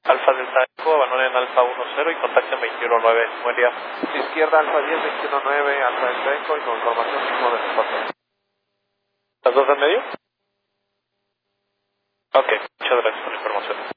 Alfa Delta Eco, abandonen Alfa 10 y contacten 219. Buen día. Izquierda Alfa 10, 219, Alfa Delta Eco y con información mismo de reporte. ¿Las dos en medio? Ok, muchas gracias por la información.